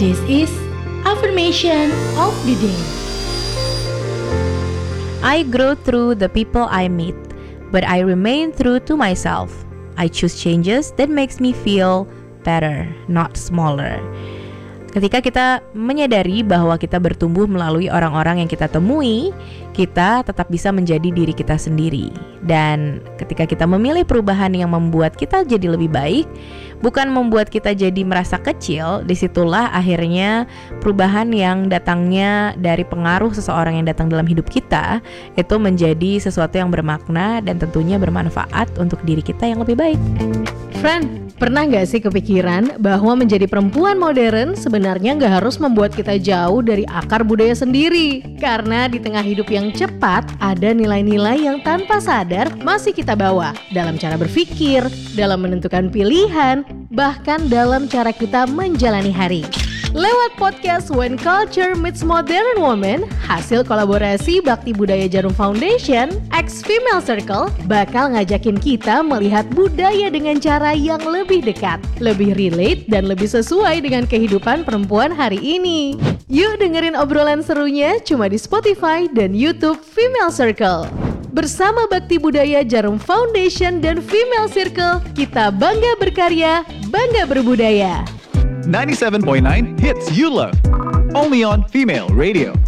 This is Affirmation of the Day. I grow through the people I meet, but I remain true to myself. I choose changes that makes me feel better, not smaller. Ketika kita menyadari bahwa kita bertumbuh melalui orang-orang yang kita temui, kita tetap bisa menjadi diri kita sendiri. Dan ketika kita memilih perubahan yang membuat kita jadi lebih baik, bukan membuat kita jadi merasa kecil, disitulah akhirnya perubahan yang datangnya dari pengaruh seseorang yang datang dalam hidup kita itu menjadi sesuatu yang bermakna dan tentunya bermanfaat untuk diri kita yang lebih baik. Friend, pernah gak sih kepikiran bahwa menjadi perempuan modern sebenarnya gak harus membuat kita jauh dari akar budaya sendiri? Karena di tengah hidup yang cepat, ada nilai-nilai yang tanpa sadar masih kita bawa dalam cara berpikir, dalam menentukan pilihan, bahkan dalam cara kita menjalani hari. Lewat podcast When Culture Meets Modern Woman, hasil kolaborasi Bakti Budaya Jarum Foundation x Female Circle bakal ngajakin kita melihat budaya dengan cara yang lebih dekat, lebih relate dan lebih sesuai dengan kehidupan perempuan hari ini. Yuk dengerin obrolan serunya cuma di Spotify dan YouTube Female Circle. Bersama Bakti Budaya Jarum Foundation dan Female Circle, kita bangga berkarya, bangga berbudaya. 97.9 hits you love. Only on Female Radio.